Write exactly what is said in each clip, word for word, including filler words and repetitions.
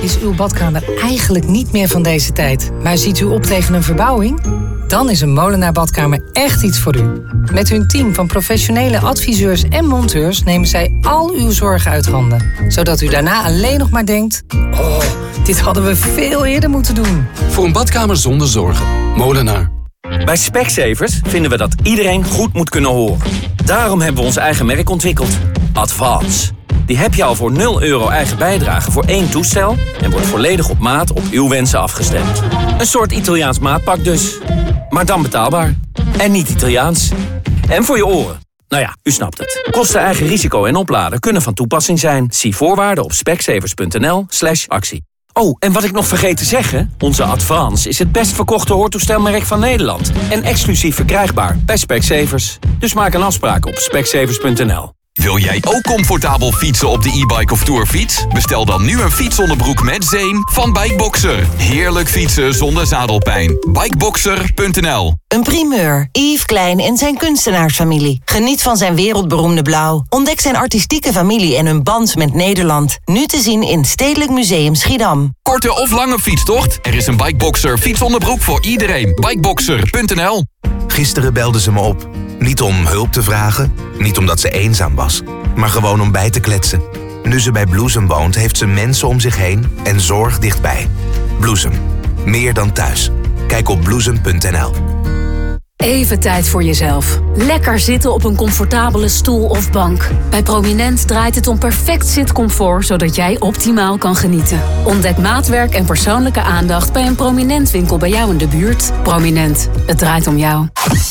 Is uw badkamer eigenlijk niet meer van deze tijd, maar ziet u op tegen een verbouwing? Dan is een Molenaar Badkamer echt iets voor u. Met hun team van professionele adviseurs en monteurs nemen zij al uw zorgen uit handen. Zodat u daarna alleen nog maar denkt: oh, dit hadden we veel eerder moeten doen. Voor een badkamer zonder zorgen. Molenaar. Bij Specsavers vinden we dat iedereen goed moet kunnen horen. Daarom hebben we ons eigen merk ontwikkeld. Advance. Die heb je al voor nul euro eigen bijdrage voor één toestel en wordt volledig op maat op uw wensen afgestemd. Een soort Italiaans maatpak dus. Maar dan betaalbaar. En niet Italiaans. En voor je oren. Nou ja, u snapt het. Kosten, eigen risico en opladen kunnen van toepassing zijn. Zie voorwaarden op specsavers.nl slash actie. Oh, en wat ik nog vergeet te zeggen, onze Advance is het best verkochte hoortoestelmerk van Nederland. En exclusief verkrijgbaar bij Specsavers. Dus maak een afspraak op specsavers punt n l. Wil jij ook comfortabel fietsen op de e-bike of tourfiets? Bestel dan nu een fietsonderbroek met zeem van Bikeboxer. Heerlijk fietsen zonder zadelpijn. Bikeboxer punt n l. Een primeur. Yves Klein en zijn kunstenaarsfamilie. Geniet van zijn wereldberoemde blauw. Ontdek zijn artistieke familie en hun band met Nederland. Nu te zien in Stedelijk Museum Schiedam. Korte of lange fietstocht? Er is een Bikeboxer fietsonderbroek voor iedereen. Bikeboxer punt n l. Gisteren belde ze me op. Niet om hulp te vragen, niet omdat ze eenzaam was, maar gewoon om bij te kletsen. Nu ze bij Bloesem woont, heeft ze mensen om zich heen en zorg dichtbij. Bloesem. Meer dan thuis. Kijk op bloesem punt n l. Even tijd voor jezelf. Lekker zitten op een comfortabele stoel of bank. Bij Prominent draait het om perfect zitcomfort, zodat jij optimaal kan genieten. Ontdek maatwerk en persoonlijke aandacht bij een Prominent winkel bij jou in de buurt. Prominent. Het draait om jou.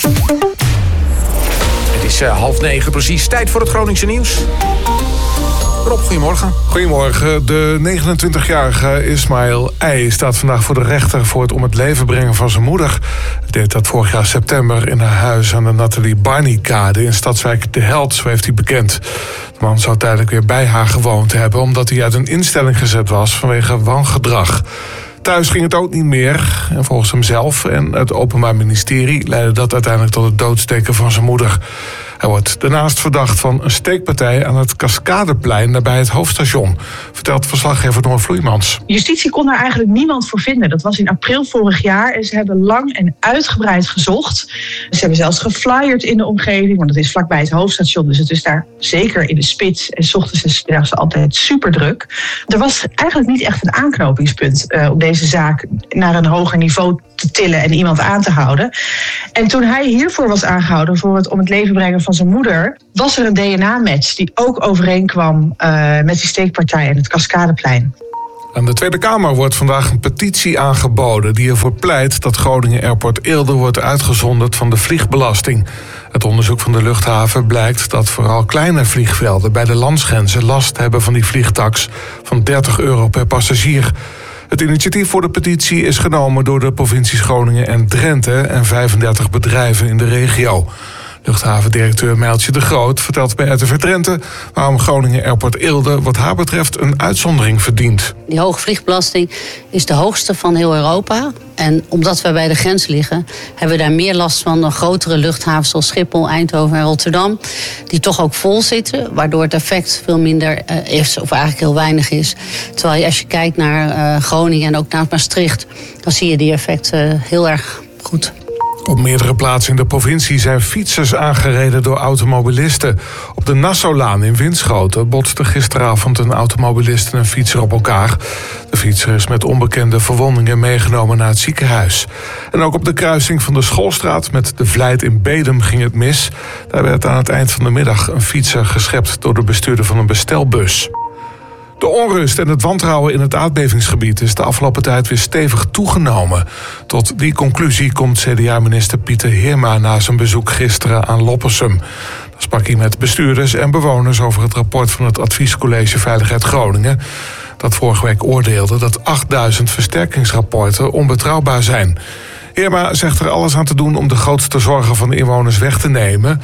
Het is uh, half negen precies. Tijd voor het Groningse nieuws. Rob, goedemorgen. Goedemorgen. De negenentwintigjarige Ismaël I. staat vandaag voor de rechter voor het om het leven brengen van zijn moeder. Hij deed dat vorig jaar september in haar huis aan de Nathalie Barney-kade in Stadswijk De Held, zo heeft hij bekend. De man zou tijdelijk weer bij haar gewoond hebben omdat hij uit een instelling gezet was vanwege wangedrag. Thuis ging het ook niet meer. En volgens hemzelf en het Openbaar Ministerie leidde dat uiteindelijk tot het doodsteken van zijn moeder. Hij wordt daarnaast verdacht van een steekpartij aan het Cascadeplein nabij het hoofdstation, vertelt verslaggever Noor Vloeimans. Justitie kon daar eigenlijk niemand voor vinden. Dat was in april vorig jaar en ze hebben lang en uitgebreid gezocht. Ze hebben zelfs geflyerd in de omgeving, want het is vlakbij het hoofdstation, dus het is daar zeker in de spits. En 's ochtends is het altijd super druk. Er was eigenlijk niet echt een aanknopingspunt uh, om deze zaak naar een hoger niveau te tillen en iemand aan te houden. En toen hij hiervoor was aangehouden, voor het om het leven brengen van zijn moeder, was er een D N A-match die ook overeenkwam uh, met die steekpartij en het Cascadeplein. Aan de Tweede Kamer wordt vandaag een petitie aangeboden die ervoor pleit dat Groningen Airport Eelde wordt uitgezonderd van de vliegbelasting. Het onderzoek van de luchthaven blijkt dat vooral kleine vliegvelden bij de landsgrenzen last hebben van die vliegtaks van dertig euro per passagier. Het initiatief voor de petitie is genomen door de provincies Groningen en Drenthe en vijfendertig bedrijven in de regio. Luchthavendirecteur Mijltje de Groot vertelt bij R T V Drenthe waarom Groningen Airport Eelde wat haar betreft een uitzondering verdient. Die hoge vliegbelasting is de hoogste van heel Europa. En omdat we bij de grens liggen, hebben we daar meer last van dan grotere luchthavens zoals Schiphol, Eindhoven en Rotterdam. Die toch ook vol zitten, waardoor het effect veel minder uh, is, of eigenlijk heel weinig is. Terwijl je, als je kijkt naar uh, Groningen en ook naar Maastricht, dan zie je die effect uh, heel erg goed. Op meerdere plaatsen in de provincie zijn fietsers aangereden door automobilisten. Op de Nassaulaan in Winschoten botste gisteravond een automobilist en een fietser op elkaar. De fietser is met onbekende verwondingen meegenomen naar het ziekenhuis. En ook op de kruising van de Schoolstraat met de Vlijt in Bedum ging het mis. Daar werd aan het eind van de middag een fietser geschept door de bestuurder van een bestelbus. De onrust en het wantrouwen in het aardbevingsgebied is de afgelopen tijd weer stevig toegenomen. Tot die conclusie komt C D A-minister Pieter Heerma na zijn bezoek gisteren aan Loppersum. Daar sprak hij met bestuurders en bewoners over het rapport van het Adviescollege Veiligheid Groningen, dat vorige week oordeelde dat achtduizend versterkingsrapporten onbetrouwbaar zijn. Heerma zegt er alles aan te doen om de grootste zorgen van de inwoners weg te nemen.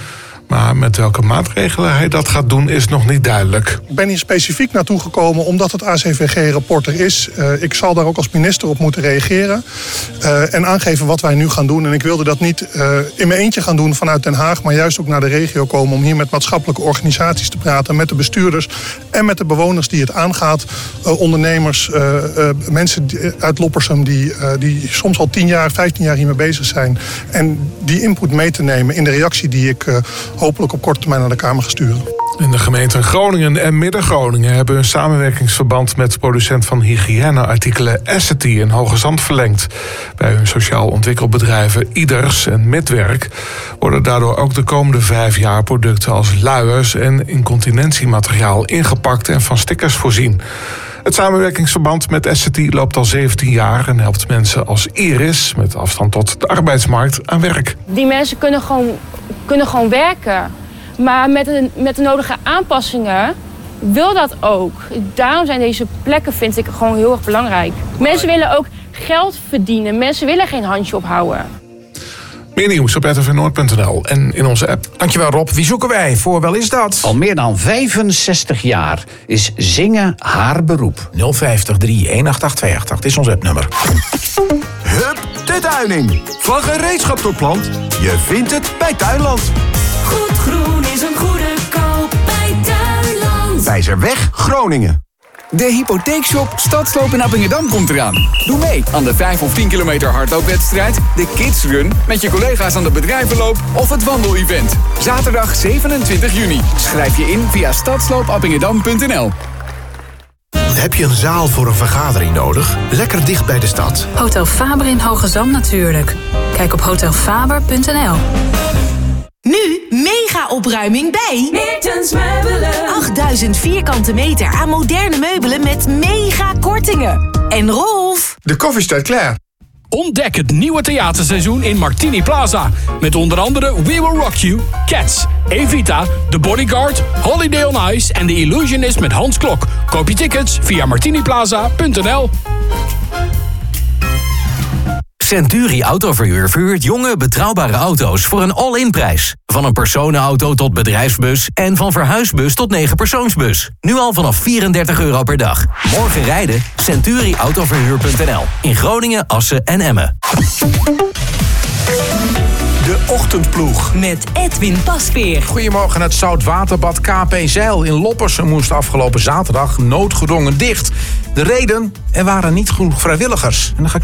Maar met welke maatregelen hij dat gaat doen is nog niet duidelijk. Ik ben hier specifiek naartoe gekomen omdat het A C V G-rapport er is. Uh, ik zal daar ook als minister op moeten reageren. Uh, en aangeven wat wij nu gaan doen. En ik wilde dat niet uh, in mijn eentje gaan doen vanuit Den Haag, maar juist ook naar de regio komen om hier met maatschappelijke organisaties te praten, met de bestuurders en met de bewoners die het aangaat. Uh, ondernemers, uh, uh, mensen uit Loppersum die, uh, die soms al tien jaar, vijftien jaar hiermee bezig zijn. En die input mee te nemen in de reactie die ik uh, hopelijk op korte termijn naar de Kamer ga sturen. In de gemeenten Groningen en Midden-Groningen hebben een samenwerkingsverband met producent van hygiëneartikelen Essity in Hoge Zand verlengd. Bij hun sociaal ontwikkelbedrijven Ieders en Midwerk worden daardoor ook de komende vijf jaar producten als luiers en incontinentiemateriaal ingepakt en van stickers voorzien. Het samenwerkingsverband met Essity loopt al zeventien jaar en helpt mensen als Iris met afstand tot de arbeidsmarkt aan werk. Die mensen kunnen gewoon, kunnen gewoon werken. Maar met de, met de nodige aanpassingen wil dat ook. Daarom zijn deze plekken, vind ik, gewoon heel erg belangrijk. Mensen willen ook geld verdienen. Mensen willen geen handje ophouden. Meer nieuws op r t v noord punt n l en in onze app. Dankjewel Rob. Wie zoeken wij? Voor wel is dat? Al meer dan vijfenzestig jaar is zingen haar beroep. nul vijftig drie een acht acht twee acht acht is ons appnummer. Hup de Duining. Van gereedschap tot plant. Je vindt het bij Tuinland. Goed groen is een goede koop bij Tuinland. Wijzerweg, Groningen. De hypotheekshop Stadsloop in Appingedam komt eraan. Doe mee aan de vijf of tien kilometer hardloopwedstrijd, de Kids Run met je collega's aan de bedrijvenloop of het wandelevent. Zaterdag zevenentwintig juni. Schrijf je in via stadsloopappingedam punt n l. Heb je een zaal voor een vergadering nodig? Lekker dicht bij de stad. Hotel Faber in Hoge Zand natuurlijk. Kijk op hotel faber punt n l. Nu mega opruiming bij Meertens Meubelen. achtduizend vierkante meter aan moderne meubelen met mega kortingen. En Rolf, de koffie staat klaar. Ontdek het nieuwe theaterseizoen in Martini Plaza. Met onder andere We Will Rock You, Cats, Evita, The Bodyguard, Holiday on Ice en The Illusionist met Hans Klok. Koop je tickets via martiniplaza punt n l. Centuri Autoverhuur verhuurt jonge, betrouwbare auto's voor een all-in prijs. Van een personenauto tot bedrijfsbus en van verhuisbus tot negen persoonsbus. Nu al vanaf vierendertig euro per dag. Morgen rijden, centuri autoverhuur punt n l. In Groningen, Assen en Emmen. De Ochtendploeg. Met Edwin Pasveer. Goedemorgen, het Zoutwaterbad K P Zeil in Loppersum moest afgelopen zaterdag noodgedwongen dicht. De reden? Er waren niet genoeg vrijwilligers. En dan ga ik